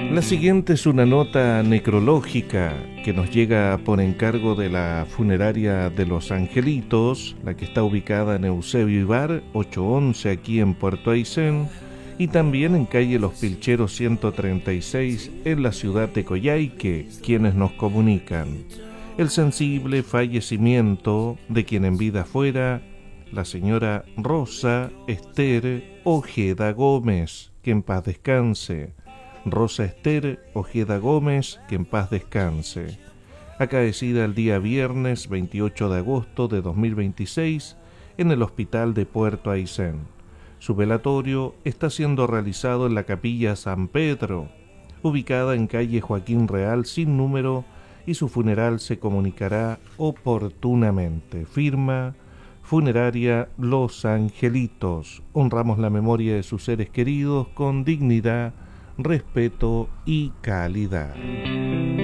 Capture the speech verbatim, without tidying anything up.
La siguiente es una nota necrológica que nos llega por encargo de la funeraria de Los Angelitos, la que está ubicada en Eusebio Ibar, ochocientos once aquí en Puerto Aysén, y también en calle Los Pilcheros ciento treinta y seis en la ciudad de Coyhaique, quienes nos comunican el sensible fallecimiento de quien en vida fuera la señora Rosa Esther Ojeda Gómez, que en paz descanse. Rosa Esther Ojeda Gómez, que en paz descanse. Acaecida el día viernes veintiocho de agosto de dos mil veintiséis en el hospital de Puerto Aysén. Su velatorio está siendo realizado en la capilla San Pedro, ubicada en calle Joaquín Real sin número, y su funeral se comunicará oportunamente. Firma Funeraria Los Angelitos. Honramos la memoria de sus seres queridos con dignidad, respeto y calidad.